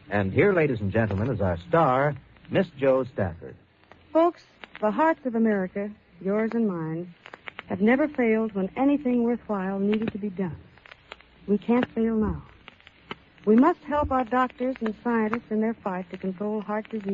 And here, ladies and gentlemen, is our star, Miss Jo Stafford. Folks, the hearts of America, yours and mine, have never failed when anything worthwhile needed to be done. We can't fail now. We must help our doctors and scientists in their fight to control heart disease.